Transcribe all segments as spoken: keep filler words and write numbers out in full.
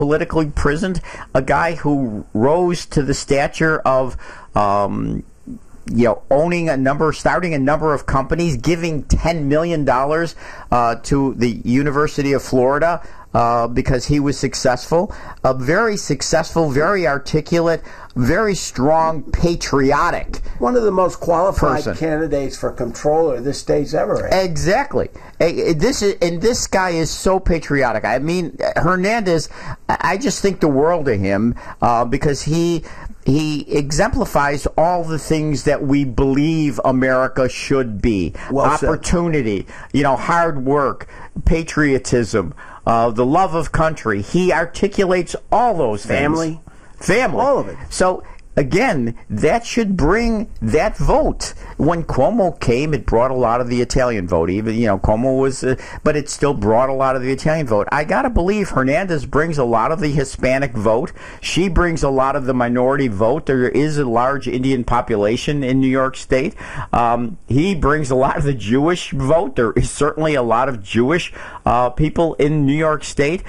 politically imprisoned, a guy who rose to the stature of um, you know, owning a number, starting a number of companies, giving ten million dollars uh, to the University of Florida uh, because he was successful. A very successful, very articulate, very strong, patriotic. One of the most qualified person. candidates for controller this state's ever had. Exactly. This is, and this guy is so patriotic. I mean, Hernandez, I just think the world of him uh, because he he exemplifies all the things that we believe America should be. Well Opportunity, said. you know, hard work, patriotism, uh, the love of country. He articulates all those things. Family. Family. All of it. So, again, that should bring that vote. When Cuomo came, it brought a lot of the Italian vote. Even, you know, Cuomo was, uh, but it still brought a lot of the Italian vote. I got to believe Hernandez brings a lot of the Hispanic vote. She brings a lot of the minority vote. There is a large Indian population in New York State. Um, he brings a lot of the Jewish vote. There is certainly a lot of Jewish uh, people in New York State.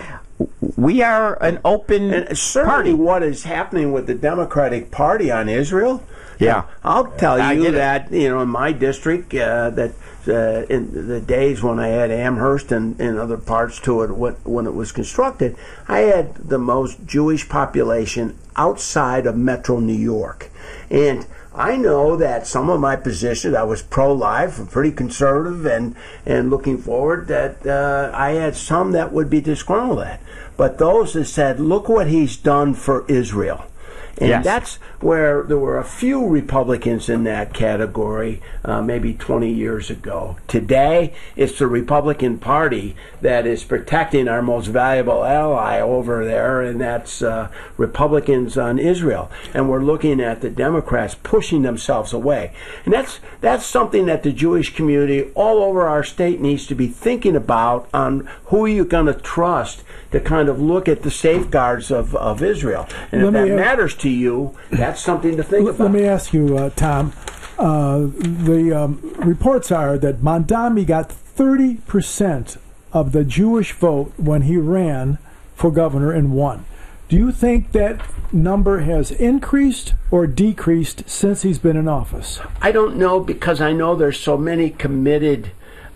We are an open and certainly party. What is happening with the Democratic Party on Israel? Yeah, I'll tell I you get that you know in my district uh, that uh, in the days when I had Amherst and, and other parts to it what, when it was constructed, I had the most Jewish population outside of Metro New York, and I know that some of my positions, I was pro-life, pretty conservative, and, and looking forward, that uh, I had some that would be disgruntled at. But those that said, look what he's done for Israel. And yes. that's where there were a few Republicans in that category uh, maybe twenty years ago. Today, it's the Republican Party that is protecting our most valuable ally over there, and that's uh, Republicans on Israel. And we're looking at the Democrats pushing themselves away. And that's that's something that the Jewish community all over our state needs to be thinking about on who you're going to trust to kind of look at the safeguards of, of Israel. And Let if that me, uh, matters to you, that's something to think let, about. Let me ask you, uh, Tom. Uh, the um, reports are that Mondami got thirty percent of the Jewish vote when he ran for governor and won. Do you think that number has increased or decreased since he's been in office? I don't know, because I know there's so many committed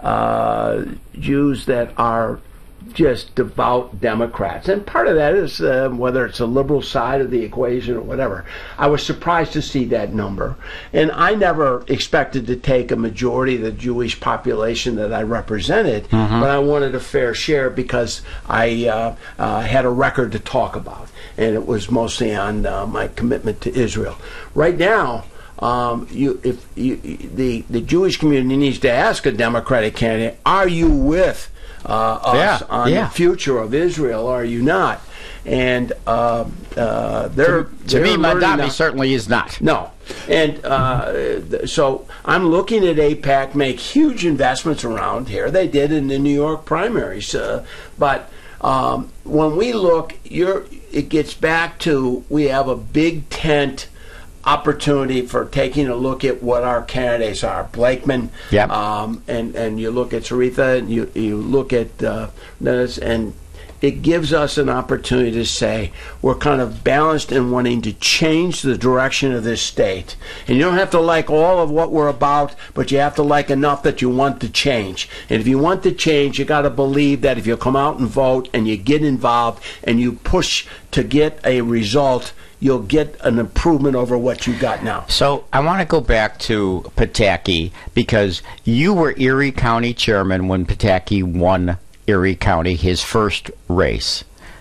uh, Jews that are just devout Democrats, and part of that is uh, whether it's a liberal side of the equation or whatever. I was surprised to see that number, and I never expected to take a majority of the Jewish population that I represented, mm-hmm. but I wanted a fair share because I uh, uh, had a record to talk about, and it was mostly on uh, my commitment to Israel. Right now, Um, you, if you, the the Jewish community needs to ask a Democratic candidate, are you with uh, us yeah, on yeah. the future of Israel, or are you not? And uh, uh, they're to, to they're me, Mondami now. certainly is not. No, and uh, so I'm looking at AIPAC make huge investments around here. They did in the New York primaries, uh, but um, when we look, you're, it gets back to we have a big tent opportunity for taking a look at what our candidates are. Blakeman, yep. um, and and you look at Saritha, and you you look at uh, Dennis, and it gives us an opportunity to say we're kind of balanced in wanting to change the direction of this state. And you don't have to like all of what we're about, but you have to like enough that you want to change. And if you want to change, you got to believe that if you come out and vote and you get involved and you push to get a result, you'll get an improvement over what you got now. So I want to go back to Pataki, because you were Erie County chairman when Pataki won Erie County, his first race.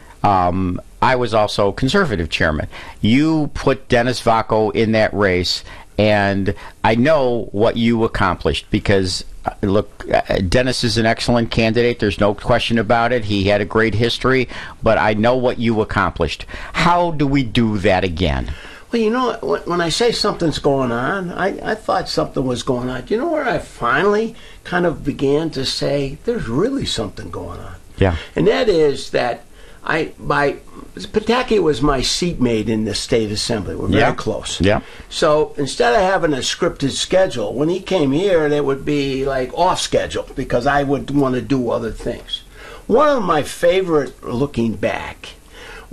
Um, I was also conservative chairman. You put Dennis Vacco in that race, and I know what you accomplished, because uh, look, uh, Dennis is an excellent candidate. There's no question about it. He had a great history, but I know what you accomplished. How do we do that again? Well, you know, when I say something's going on, I, I thought something was going on. You know where I finally kind of began to say there's really something going on? Yeah. And that is that I, by Pataki was my seatmate in the state assembly. We're very yeah. close. Yeah. So instead of having a scripted schedule, when he came here, it would be like off schedule because I would want to do other things. One of my favorite, looking back,